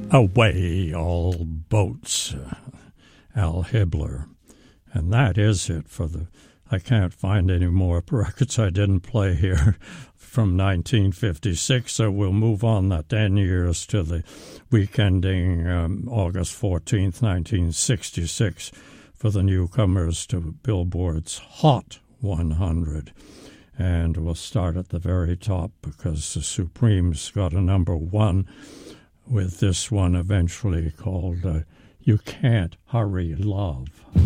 Away all boats, Al Hibbler. And that is it for the, I can't find any more records I didn't play here from 1956, so we'll move on that 10 years to the week ending August 14th, 1966, for the newcomers to Billboard's Hot 100. And we'll start at the very top because the Supremes got a number one with this one eventually called You Can't Hurry Love.